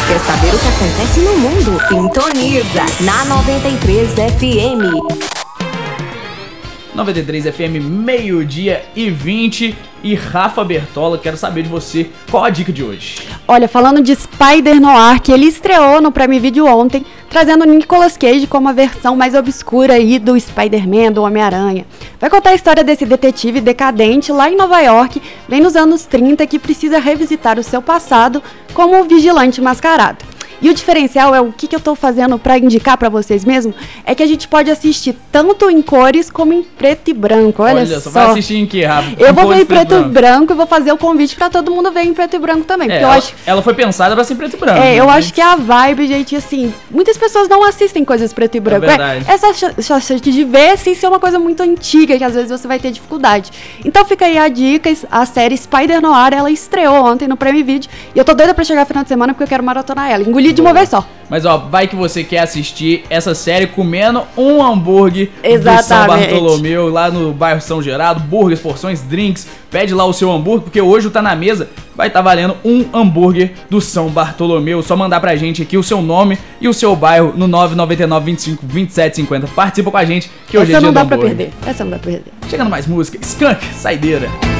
Quer saber o que acontece no mundo? Sintoniza na 93 FM. 93 FM, meio-dia e 20. E Rafa Bertola, quero saber de você, qual a dica de hoje? Olha, falando de Spider-Noir, que ele estreou no Prime Video ontem, trazendo Nicolas Cage como a versão mais obscura aí do Spider-Man, do Homem-Aranha. Vai contar a história desse detetive decadente lá em Nova York, bem nos anos 30, que precisa revisitar o seu passado como um vigilante mascarado. E o diferencial é o que eu tô fazendo pra indicar pra vocês mesmo, é que a gente pode assistir tanto em cores como em preto e branco. Olha só. Vai assistir em que, Rafa? Eu vou ver em preto e branco e vou fazer o convite pra todo mundo ver em preto e branco também. Porque eu acho... ela foi pensada pra ser preto e branco. eu acho que a vibe, gente, assim, muitas pessoas não assistem coisas preto e branco. Essa chance de ver sem ser uma coisa muito antiga, que às vezes você vai ter dificuldade. Então fica aí a dica, a série Spider-Noir, ela estreou ontem no Prime Video. E eu tô doida pra chegar no final de semana porque eu quero maratonar ela. Engoli de uma vez só. Mas vai que você quer assistir essa série comendo um hambúrguer do São Bartolomeu, lá no bairro São Geraldo, burgers, porções, drinks, pede lá o seu hambúrguer, porque hoje o Tá Na Mesa vai estar valendo um hambúrguer do São Bartolomeu. Só mandar pra gente aqui o seu nome e o seu bairro no 999 25 27 50. Participa com a gente, que hoje é dia do hambúrguer. Essa não dá pra perder. Chegando mais música, Skank, Saideira.